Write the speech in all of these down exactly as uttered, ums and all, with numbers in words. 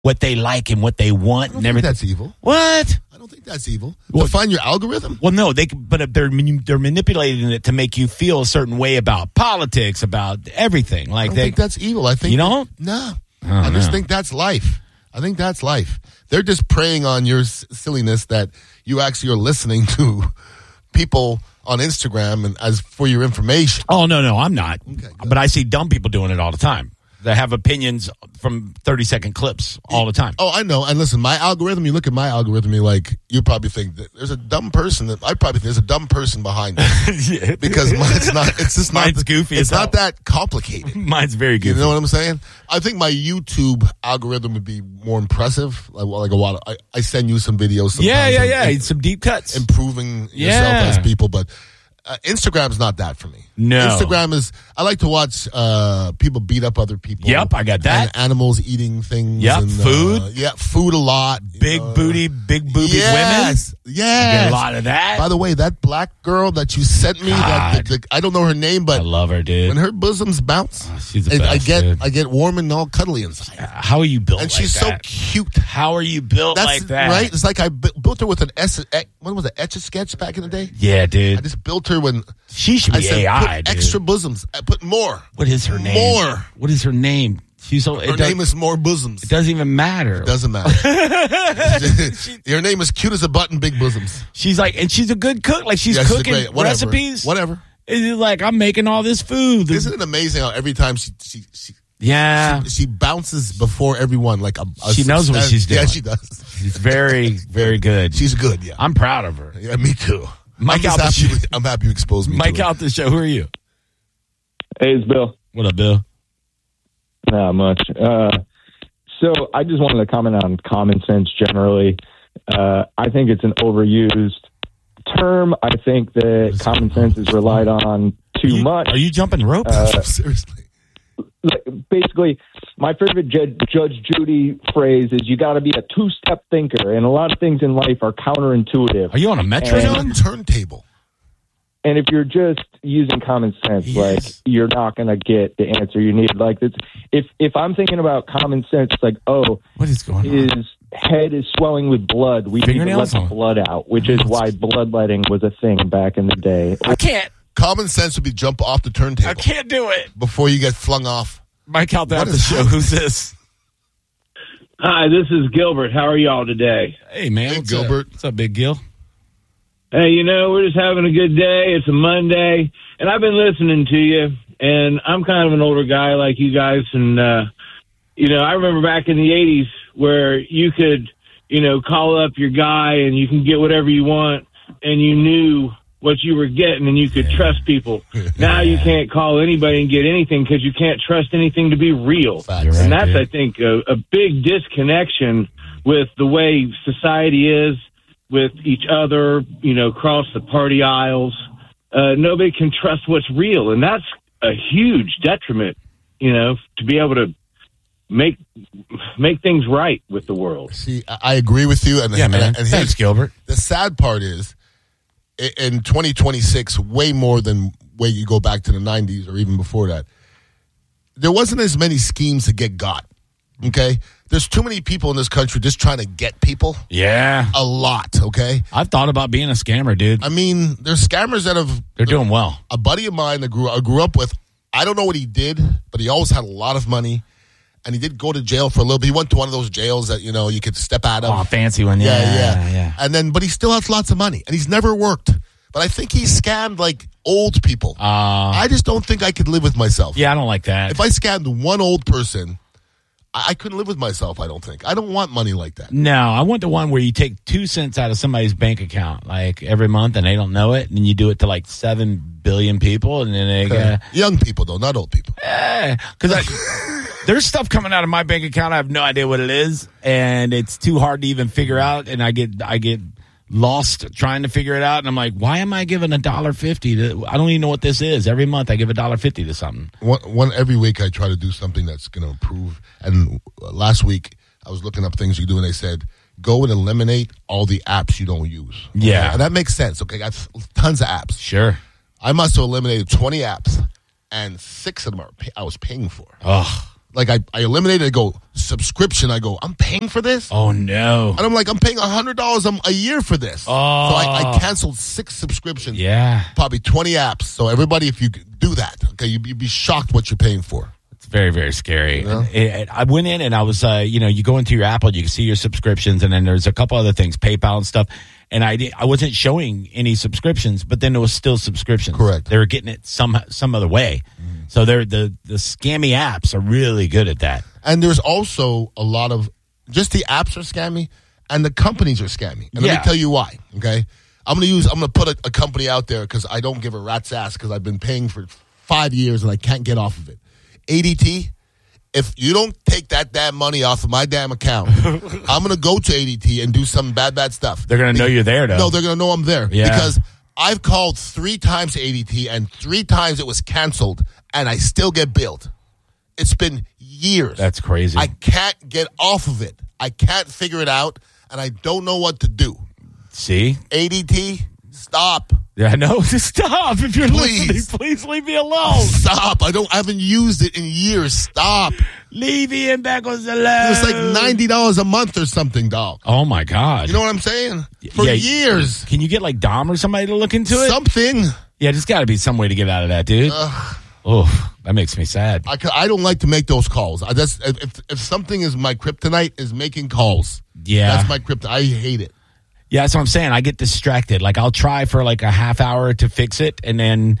what they like and what they want. I don't and think everything. that's evil. What? I don't think that's evil. Well, to find your algorithm? Well, no, they but they're they're manipulating it to make you feel a certain way about politics, about everything. Like I don't they, think that's evil. I think you don't. No, I, I just know. think that's life. I think that's life. They're just preying on your s- silliness that you actually are listening to people on Instagram and as for your information. Oh no, no, I'm not. Okay, but I see dumb people doing it all the time. They have opinions from thirty second clips all the time. Oh, I know. And listen, my algorithm, you look at my algorithm, you like, you probably think that there's a dumb person that I probably think there's a dumb person behind it. Yeah. Because mine's not, it's just not, Mine's goofy it's as not hell. that complicated. Mine's very goofy. You know what I'm saying? I think my YouTube algorithm would be more impressive. Like, like a lot of, I, I send you some videos. Sometimes yeah, yeah, and- yeah. and Some deep cuts. improving yourself Yeah. as people, but uh, Instagram's not that for me. No. Instagram is, I like to watch uh, people beat up other people. Yep, I got that. And animals eating things. Yep, and, food. Uh, yeah, food a lot. Big uh, booty, big booby yes, women. Yes. Get a lot of that. By the way, that black girl that you sent me, that, God. the, the, I don't know her name, but I love her, dude. when her bosoms bounce, she's the I, I best, get dude. I get warm and all cuddly inside. How are you built And like she's that? so cute. How are you built That's like that? right. It's like I bu- built her with an S. eh, What was it? Etch a Sketch back in the day. Yeah, dude. I just built her when She should I be said A I, put dude. extra bosoms. I put more. What is her name? More. What is her name? She's so. Her It, does, name is More Bosoms. it doesn't even matter. Doesn't matter. Your name is cute as a button, big bosoms. She's like, and she's a good cook. Like she's Yeah, she's a cooking great- whatever. recipes. Whatever. It's like I'm making all this food. Isn't it amazing how every time she she she, yeah, she, she bounces before everyone like a, a She knows what she's doing. Yeah, she does. she's very, very good. She's good. Yeah, I'm proud of her. yeah, me too. Mike I'm, just out the happy, show. I'm happy you exposed me. Mike to it. out the show. Who are you? Hey, it's Bill. What up, Bill? Not much. Uh, so I just wanted to comment on common sense generally. Uh, I think it's an overused term. I think that common sense is relied on too Are you, much. Are you jumping rope? Uh, Seriously. Like, basically, my favorite Judge, Judge Judy phrase is you got to be a two-step thinker, and a lot of things in life are counterintuitive. are you on a metronome? On a turntable. And if you're just using common sense, Yes. like you're not going to get the answer you need. Like it's, if if I'm thinking about common sense, it's like, oh, What is going on? his head is swelling with blood. We need to let Fingernails the on. blood out, which is why bloodletting was a thing back in the day. I can't. Common sense would be jump off the I turntable can't do it. before you get flung off. Mike out there What at the is show. happening? Who's this? Hi, this is Gilbert. How are y'all today? Hey, man. Hey, what's Gilbert. Up? What's up, Big Gil? Hey, you know, we're just having a good day. It's a Monday, and I've been listening to you, and I'm kind of an older guy like you guys, and, uh, you know, I remember back in the eighties where you could, you know, call up your guy and you can get whatever you want, and you knew what you were getting, and you could trust people. Now you can't call anybody and get anything because you can't trust anything to be real. Facts. You're right, And that's, dude. I think, a, a big disconnection with the way society is with each other, you know, across the party aisles. Uh, nobody can trust what's real. And that's a huge detriment, you know, to be able to make make things right with the world. See, I I agree with you. And, Yeah, man. And, and here's- Thanks, Gilbert. the sad part is, i- in twenty twenty-six, way more than way you go back to the nineties or even before that, there wasn't as many schemes to get got. Okay? There's too many people in this country just trying to get people. Yeah. A lot, okay? I've thought about being a scammer, dude. I mean, there's scammers that have. They're doing well. A buddy of mine that grew I grew up with, I don't know what he did, but he always had a lot of money. And he did go to jail for a little bit. He went to one of those jails that, you know, you could step out of. Oh, fancy one. Yeah, yeah, yeah, yeah. And then, but he still has lots of money, and he's never worked. But I think he scammed like old people. Uh, I just don't think I could live with myself. yeah, I don't like that. If I scammed one old person, I, I couldn't live with myself. I don't think. I don't want money like that. No, I want the one where you take two cents out of somebody's bank account, like every month, and they don't know it, and you do it to like seven billion people, and then they Okay. go, Young people, though, not old people. because I. There's stuff coming out of my bank account. I have no idea what it is, and it's too hard to even figure out. And I get I get lost trying to figure it out. And I'm like, why am I giving a dollar fifty to? I don't even know what this is. Every month I give a dollar fifty to something. One, one every week I try to do something that's going to improve. And last week I was looking up things you do, and they said go and eliminate all the apps you don't use. Yeah. Okay? And that makes sense. Okay, I got tons of apps. Sure. I must have eliminated twenty apps, and six of them are pay- I was paying for. Oh, Like, I, I eliminated, I go, subscription. I go, I'm paying for this? Oh, no. And I'm like, I'm paying one hundred dollars a, a year for this. Oh. So I, I canceled six subscriptions. Yeah. Probably twenty apps. So everybody, if you do that, okay, you'd, you'd be shocked what you're paying for. It's very, very scary. Yeah. It, it, I went in and I was, uh, you know, you go into your Apple, you can see your subscriptions, and then there's a couple other things, PayPal and stuff. And I did, I wasn't showing any subscriptions, but then there was still subscriptions. Correct. They were getting it some some other way. Mm. So they're the the scammy apps are really good at that. And there's also a lot of, just the apps are scammy, and the companies are scammy. And Yeah. let me tell you why, okay? I'm going to use, I'm going to put a, a company out there because I don't give a rat's ass because I've been paying for five years and I can't get off of it. A D T, if you don't take that damn money off of my damn account, I'm going to go to A D T and do some bad, bad stuff. They're going to know you're there, though. No, they're going to know I'm there. Yeah. Because I've called three times to A D T and three times it was canceled and I still get billed. It's been years. That's crazy. I can't get off of it. I can't figure it out and I don't know what to do. See? A D T, stop. Yeah, no, just stop. If you're Please. listening, please leave me alone. Stop. I don't I haven't used it in years. Stop. Leave Ian back on the left. It's like ninety dollars a month or something, dog. Oh, my God. You know what I'm saying? For Yeah, years. Can you get like Dom or somebody to look into it? Something. Yeah, there's got to be some way to get out of that, dude. Ugh. Oh, that makes me sad. I, I don't like to make those calls. I just, if, if something is my kryptonite, is making calls. Yeah. That's my kryptonite. I hate it. Yeah, that's what I'm saying. I get distracted. Like, I'll try for like a half hour to fix it, and then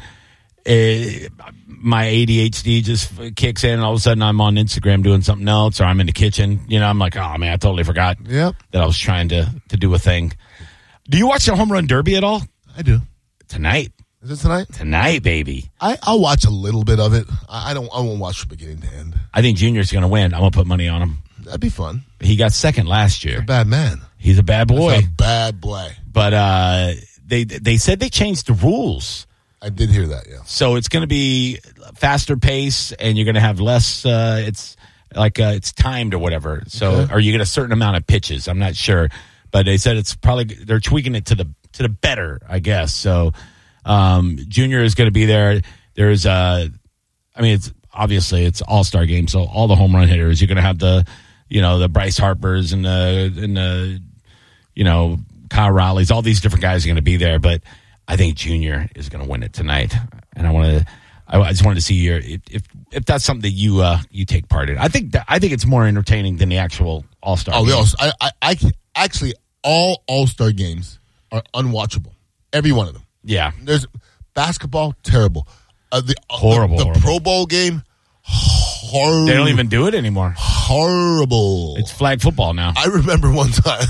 uh, my A D H D just kicks in, and all of a sudden I'm on Instagram doing something else, or I'm in the kitchen. You know, I'm like, oh, man, I totally forgot Yep. that I was trying to, to do a thing. Do you watch the Home Run Derby at all? I do. Tonight. Is it tonight? Tonight, baby. I, I'll watch a little bit of it. I, I don't. I won't watch from beginning to end. I think Junior's going to win. I'm going to put money on him. That'd be fun. He got second last year. Bad man. He's a bad boy. That's a bad boy. But uh, they they said they changed the rules. I did hear that, yeah. So it's going to be faster pace, and you're going to have less. Uh, it's like uh, it's timed or whatever. So, Okay. or you get a certain amount of pitches. I'm not sure, but they said it's probably they're tweaking it to the to the better, I guess. So, um, Junior is going to be there. There's, uh, I mean, it's obviously it's All Star game, so all the home run hitters. You're going to have the, you know, the Bryce Harpers and the and the, you know, Kyle Rowleys. All these different guys are going to be there, but I think Junior is going to win it tonight, and I want to. I just wanted to see your if if, if that's something that you uh, you take part in. I think that, I think it's more entertaining than the actual All Star. Oh, game. they I, I, I actually all All Star games are unwatchable. Every one of them. Yeah, There's basketball, terrible. Uh, the Horrible, The, the horrible. Pro Bowl game, horrible. they don't even do it anymore. horrible. It's flag football now. I remember one time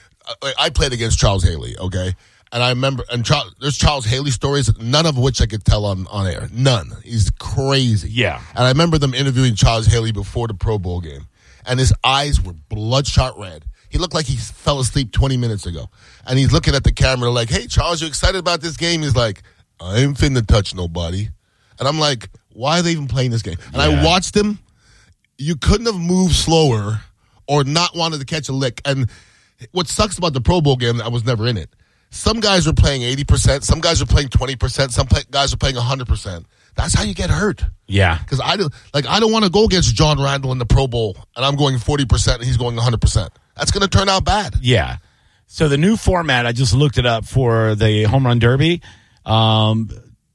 I, I played against Charles Haley. Okay. And I remember, and Charles, there's Charles Haley stories, none of which I could tell on, on air. None. He's crazy. Yeah. And I remember them interviewing Charles Haley before the Pro Bowl game. And his eyes were bloodshot red. He looked like he fell asleep twenty minutes ago. And he's looking at the camera like, hey, Charles, you excited about this game? He's like, I ain't finna touch nobody. And I'm like, why are they even playing this game? And Yeah. I watched him. You couldn't have moved slower or not wanted to catch a lick. And what sucks about the Pro Bowl game, I was never in it. Some guys were playing eighty percent. Some guys were playing twenty percent. Some play, guys were playing one hundred percent. That's how you get hurt. Yeah, Because I, do, like, I don't want to go against John Randall in the Pro Bowl, and I'm going forty percent, and he's going one hundred percent. That's going to turn out bad. yeah. So the new format, I just looked it up for the home run derby. Um,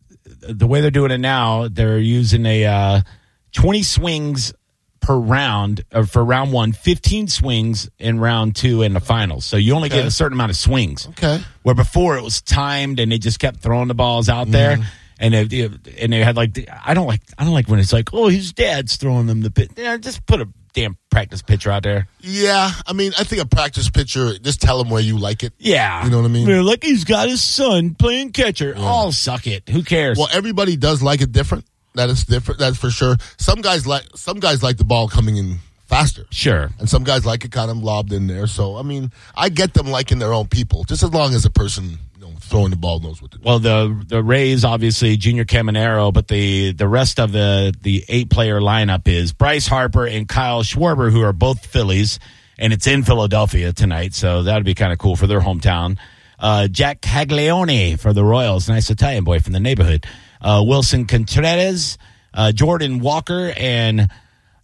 the way they're doing it now, they're using a uh, twenty swings per round or for round one, fifteen swings in round two in the finals. So you only Okay. get a certain amount of swings. Okay. Where before it was timed and they just kept throwing the balls out there. And they, and they had like the, I don't like I don't like when it's like, oh, his dad's throwing them the pit. Yeah, just put a damn practice pitcher out there. Yeah, I mean, I think a practice pitcher, just tell him where you like it. Yeah, You know what I mean? They're like he's got his son playing catcher. Oh, suck it. Who cares? Well, everybody does like it different. That is different. That's for sure. Some guys like some guys like the ball coming in faster. Sure. And some guys like it kind of lobbed in there. So, I mean, I get them liking their own people, just as long as the person you know, throwing the ball knows what to do. Well, the the Rays obviously Junior Caminero, but the the rest of the the eight player lineup is Bryce Harper and Kyle Schwarber, who are both Phillies, and it's in Philadelphia tonight, so that would be kind of cool for their hometown. Uh, Jack Caglione for the Royals, nice Italian boy from the neighborhood. Uh, Wilson Contreras, uh, Jordan Walker, and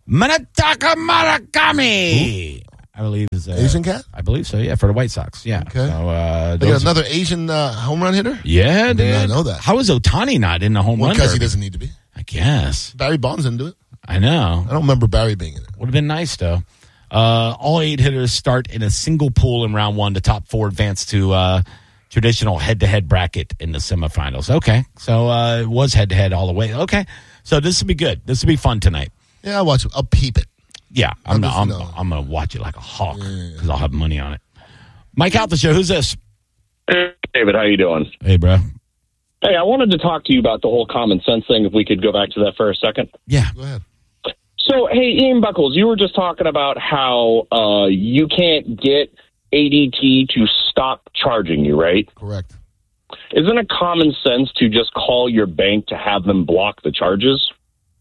Munetaka Murakami. I believe is uh, Asian cat? I believe so. Yeah, for the White Sox. Yeah. Okay. So, uh, They got those- another Asian uh, home run hitter? yeah, I did not dude. know that. How is Ohtani not in the home Well, run? because he derby? doesn't need to be. I guess. Barry Bonds didn't do it. I know. I don't remember Barry being in it. Would have been nice, though. Uh, all eight hitters start in a single pool in round one. The top four advance to uh, traditional head-to-head bracket in the semifinals. Okay. So uh, it was head-to-head all the way. Okay. So this will be good. This will be fun tonight. Yeah, I'll watch it. I'll peep it. Yeah. I'm, just I'm, know. I'm going to watch it like a hawk because I'll have money on it. Mike out the show. Who's this? Hey, David, how you doing? Hey, bro. Hey, I wanted to talk to you about the whole common sense thing, if we could go back to that for a second. Yeah. Go ahead. So, hey, Ian Buckles, you were just talking about how uh, you can't get A D T to stop charging you, right? Correct. Isn't it common sense to just call your bank to have them block the charges?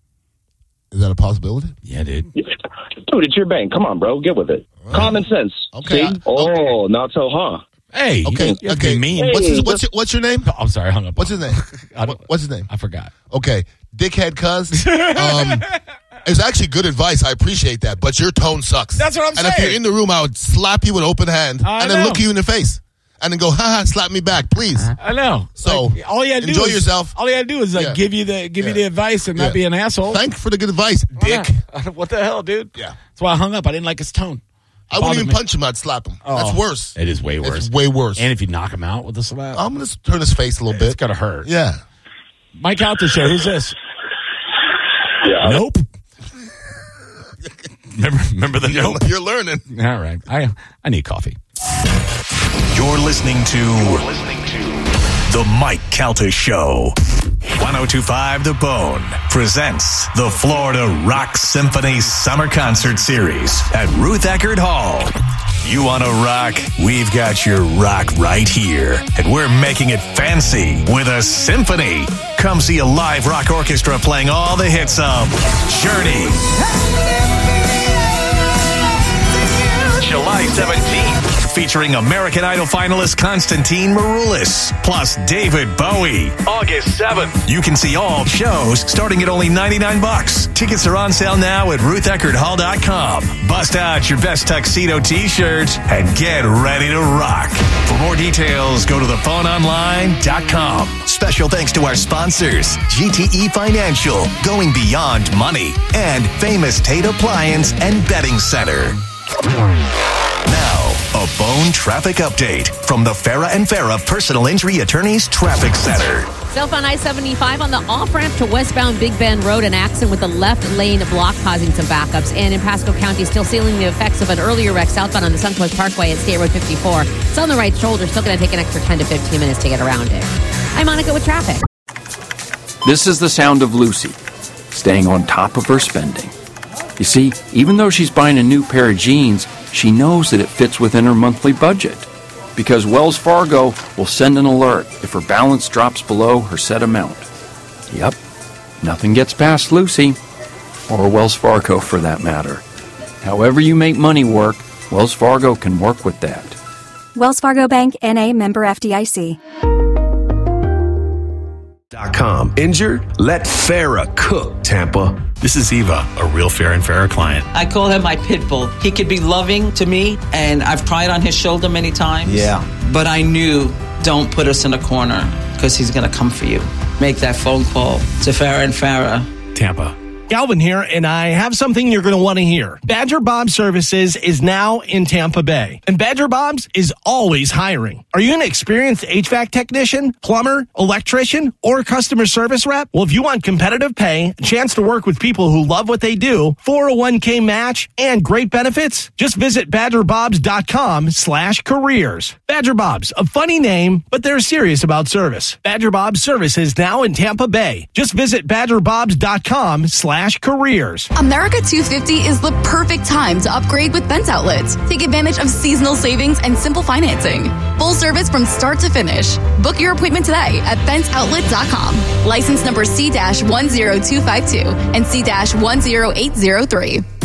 Is that a possibility? Yeah, dude. Dude, it's your bank. Come on, bro. Get with it. Right. Common sense. Okay, See? I- oh, not so, huh? Hey. Okay, You have to okay. be mean. Hey. What's his, what's your, what's your name? Oh, I'm sorry. I hung up. What's his name? I don't- What- What's his name? I forgot. Okay, dickhead cuz. Um, it's actually good advice. I appreciate that, but your tone sucks. That's what I'm and if saying. you're in the room, I would slap you with open hand I and then know. look you in the face and then go, ha ha, slap me back, please. I know. So, Like, all you gotta do enjoy is, yourself. All you gotta do is like Yeah. give you the give you Yeah. the advice and Yeah. not be an asshole. Thank you for the good advice, dick. Yeah. What the hell, dude? Yeah. That's why I hung up. I didn't like his tone. I wouldn't Bothered even me. punch him. I'd slap him. That's Oh, worse. It is way worse. It's way worse. And if you knock him out with a slap, I'm going to turn his face a little it's bit. gonna hurt. Yeah. Mike out the show. Who's this? Yeah. Nope. remember, remember the nope. You're learning. All right. I I need coffee. You're listening to The Mike Calta Show. one oh two point five The Bone presents the Florida Rock Symphony Summer Concert Series at Ruth Eckerd Hall. You want to rock? We've got your rock right here. And we're making it fancy with a symphony. Come see a live rock orchestra playing all the hits of Journey. July seventeenth. Featuring American Idol finalist Constantine Maroulis, plus David Bowie. August seventh. You can see all shows starting at only ninety-nine bucks. Tickets are on sale now at ruth eckerd hall dot com. Bust out your best tuxedo t-shirts and get ready to rock. For more details, go to the phone online dot com. Special thanks to our sponsors, G T E Financial, going beyond money, and Famous Tate Appliance and Betting Center. Now, a Bone traffic update from the Farah and Farah Personal Injury Attorneys Traffic Center. Southbound I seventy-five on the off-ramp to westbound Big Bend Road, an accident with the left lane block causing some backups. And in Pasco County, still feeling the effects of an earlier wreck southbound on the Suncoast Parkway at State Road fifty-four. It's on the right shoulder, still going to take an extra ten to fifteen minutes to get around it. I'm Monica with traffic. This is the sound of Lucy, staying on top of her spending. You see, even though she's buying a new pair of jeans, she knows that it fits within her monthly budget. Because Wells Fargo will send an alert if her balance drops below her set amount. Yep, nothing gets past Lucy, or Wells Fargo for that matter. However you make money work, Wells Fargo can work with that. Wells Fargo Bank, N A, member F D I C. Com. Injured? Let Farah cook, Tampa. This is Eva, a real Farah and Farah client. I call him my pit bull. He could be loving to me, and I've cried on his shoulder many times. Yeah. But I knew, don't put us in a corner, because he's going to come for you. Make that phone call to Farah and Farah. Tampa. Galvin here, and I have something you're going to want to hear. Badger Bob Services is now in Tampa Bay, and Badger Bob's is always hiring. Are you an experienced H V A C technician, plumber, electrician, or customer service rep? Well, if you want competitive pay, a chance to work with people who love what they do, four oh one k match, and great benefits, just visit badger bobs dot com slash careers. Badger Bob's, a funny name, but they're serious about service. Badger Bob's Services now in Tampa Bay. Just visit badger bobs dot com slash careers. America two fifty is the perfect time to upgrade with Bent Outlets. Take advantage of seasonal savings and simple financing. Full service from start to finish. Book your appointment today at bent outlet dot com. License number C one zero two five two and C one zero eight zero three.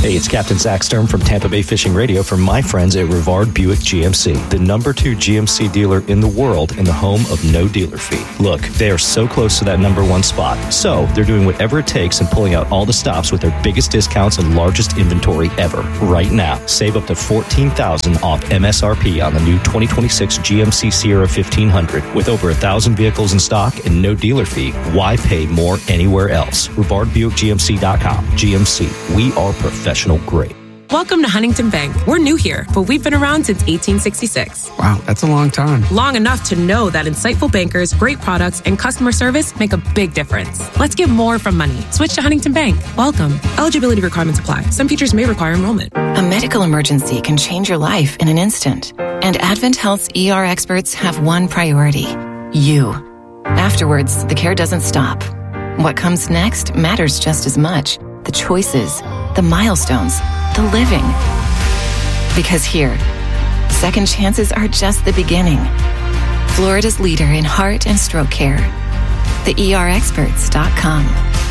Hey, it's Captain Zach Sturm from Tampa Bay Fishing Radio from my friends at Rivard Buick G M C, the number two G M C dealer in the world and the home of no dealer fee. Look, they are so close to that number one spot, so they're doing whatever it takes and pulling out all the stops with their biggest discounts and largest inventory ever. Right now, save up to fourteen thousand dollars off M S R P on the new twenty twenty-six G M C Sierra fifteen hundred. With over a thousand vehicles in stock and no dealer fee, why pay more anywhere else? Rivard Buick G M C dot com. G M C, we are professional grade. Welcome to Huntington Bank. We're new here, but we've been around since eighteen sixty-six. Wow, that's a long time. Long enough to know that insightful bankers, great products, and customer service make a big difference. Let's get more from money. Switch to Huntington Bank. Welcome. Eligibility requirements apply. Some features may require enrollment. A medical emergency can change your life in an instant. And Advent Health's E R experts have one priority: you. Afterwards, the care doesn't stop. What comes next matters just as much. The choices, the milestones, the living. Because here, second chances are just the beginning. Florida's leader in heart and stroke care. the E R experts dot com.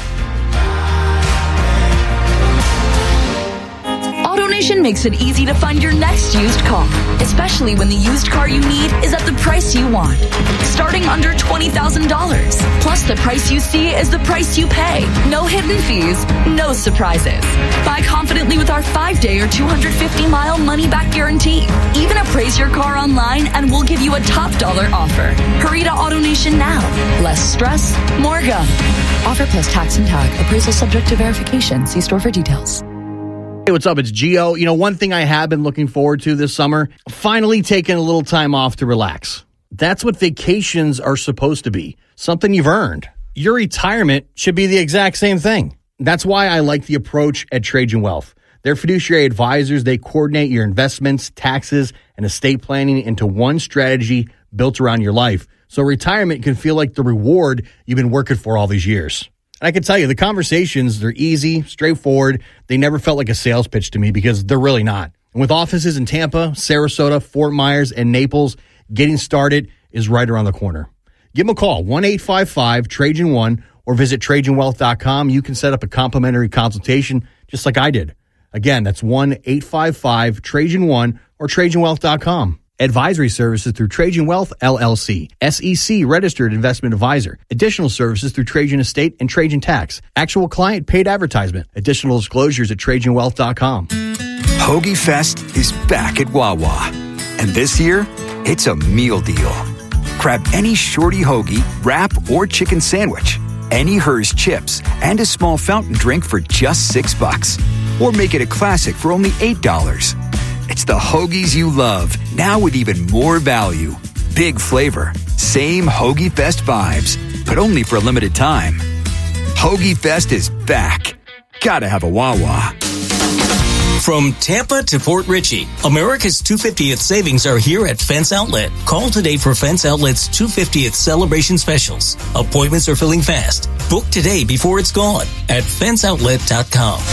AutoNation makes it easy to find your next used car, especially when the used car you need is at the price you want. Starting under twenty thousand dollars. Plus, the price you see is the price you pay. No hidden fees, no surprises. Buy confidently with our five-day or two hundred fifty mile money-back guarantee. Even appraise your car online and we'll give you a top dollar offer. Hurry to AutoNation now. Less stress, more go. Offer plus tax and tag. Appraisal subject to verification. See store for details. Hey, what's up? It's Gio. You know, one thing I have been looking forward to this summer, finally taking a little time off to relax. That's what vacations are supposed to be, something you've earned. Your retirement should be the exact same thing. That's why I like the approach at Trajan Wealth. They're fiduciary advisors. They coordinate your investments, taxes, and estate planning into one strategy built around your life. So retirement can feel like the reward you've been working for all these years. And I can tell you, the conversations, they're easy, straightforward. They never felt like a sales pitch to me because they're really not. And with offices in Tampa, Sarasota, Fort Myers, and Naples, getting started is right around the corner. Give them a call, one eight five five Trajan one, or visit Trajan Wealth dot com. You can set up a complimentary consultation just like I did. Again, that's one eight five five Trajan one or Trajan Wealth dot com. Advisory services through Trajan Wealth, L L C. S E C registered investment advisor. Additional services through Trajan Estate and Trajan Tax. Actual client paid advertisement. Additional disclosures at Trajan Wealth dot com. Hoagie Fest is back at Wawa. And this year, it's a meal deal. Grab any shorty hoagie, wrap, or chicken sandwich, any Hers chips, and a small fountain drink for just six bucks. Or make it a classic for only eight dollars. It's the hoagies you love, now with even more value. Big flavor, same Hoagie Fest vibes, but only for a limited time. Hoagie Fest is back. Gotta have a Wawa. From Tampa to Fort Ritchie, America's two hundred fiftieth savings are here at Fence Outlet. Call today for Fence Outlet's two hundred fiftieth celebration specials. Appointments are filling fast. Book today before it's gone at fence outlet dot com.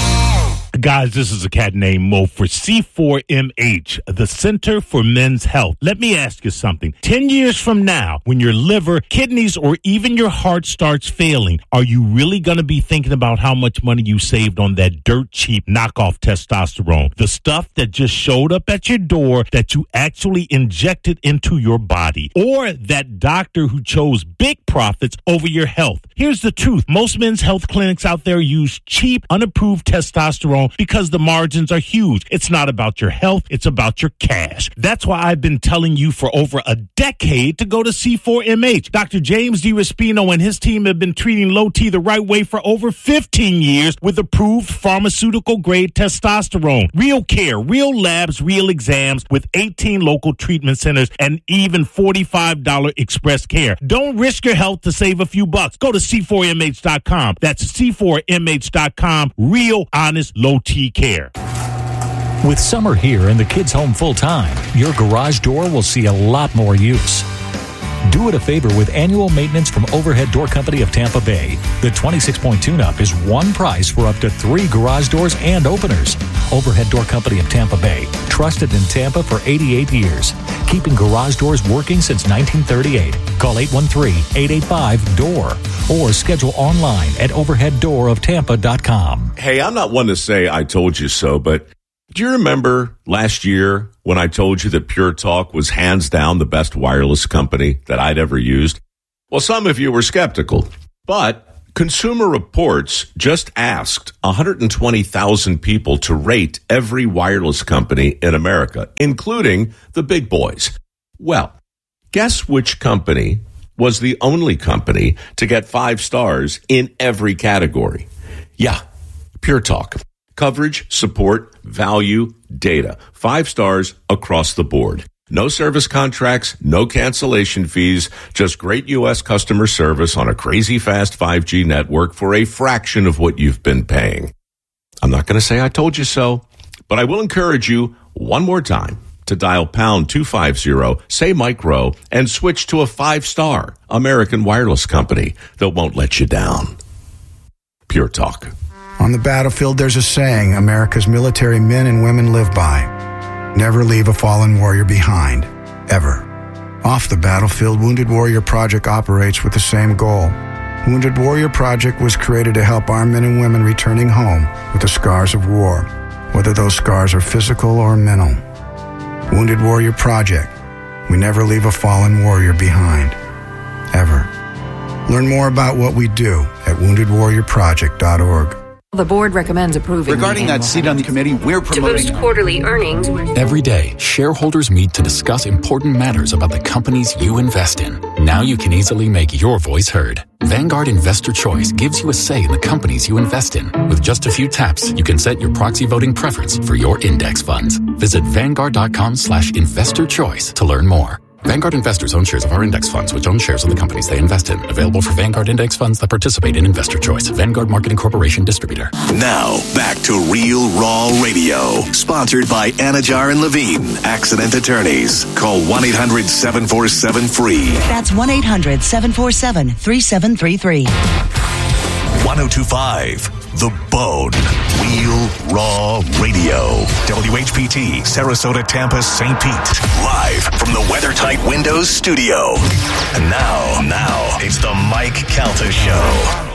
Guys, this is a cat named Mo for C four M H, the Center for Men's Health. Let me ask you something. Ten years from now, when your liver, kidneys, or even your heart starts failing, are you really going to be thinking about how much money you saved on that dirt cheap knockoff testosterone? The stuff that just showed up at your door that you actually injected into your body? Or that doctor who chose big profits over your health? Here's the truth. Most men's health clinics out there use cheap, unapproved testosterone because the margins are huge. It's not about your health, it's about your cash. That's why I've been telling you for over a decade to go to C four M H. Doctor James DiRespino and his team have been treating low T the right way for over fifteen years with approved pharmaceutical-grade testosterone. Real care, real labs, real exams with eighteen local treatment centers and even forty-five dollars express care. Don't risk your health to save a few bucks. Go to C four M H dot com. That's C four M H dot com. Real, honest, low T care. With summer here and the kids home full-time, your garage door will see a lot more use. Do it a favor with annual maintenance from Overhead Door Company of Tampa Bay. The twenty-six point tune-up is one price for up to three garage doors and openers. Overhead Door Company of Tampa Bay, trusted in Tampa for eighty-eight years, keeping garage doors working since nineteen thirty-eight. Call eight one three, eight eight five, D O O R or schedule online at overhead door of tampa dot com. Hey, I'm not one to say I told you so, but do you remember last year when I told you that Pure Talk was hands down the best wireless company that I'd ever used? Well, some of you were skeptical, but Consumer Reports just asked one hundred twenty thousand people to rate every wireless company in America, including the big boys. Well, guess which company was the only company to get five stars in every category? Yeah, Pure Talk. Coverage, support, value, data. Five stars across the board. No service contracts, no cancellation fees, just great U S customer service on a crazy fast five G network for a fraction of what you've been paying. I'm not going to say I told you so, but I will encourage you one more time to dial pound two fifty, say micro, and switch to a five-star American wireless company that won't let you down. Pure Talk. On the battlefield, there's a saying America's military men and women live by. Never leave a fallen warrior behind, ever. Off the battlefield, Wounded Warrior Project operates with the same goal. Wounded Warrior Project was created to help our men and women returning home with the scars of war, whether those scars are physical or mental. Wounded Warrior Project. We never leave a fallen warrior behind, ever. Learn more about what we do at wounded warrior project dot org. The board recommends approving. Regarding that seat on the committee, we're promoting to boost quarterly earnings. Every day, shareholders meet to discuss important matters about the companies you invest in. Now you can easily make your voice heard. Vanguard Investor Choice gives you a say in the companies you invest in. With just a few taps, you can set your proxy voting preference for your index funds. Visit vanguard dot com slash investor choice to learn more. Vanguard investors own shares of our index funds, which own shares of the companies they invest in. Available for Vanguard index funds that participate in Investor Choice. Vanguard Marketing Corporation Distributor. Now, back to Real Raw Radio. Sponsored by Anajar and Levine, Accident Attorneys. Call one eight hundred seven four seven free. That's one eight hundred seven four seven three seven three three. one oh two point five The Bone. Real Raw Radio. W H P T, Sarasota, Tampa, Saint Pete. Live from the WeatherTight Windows studio. And now, now, it's the Mike Calta Show.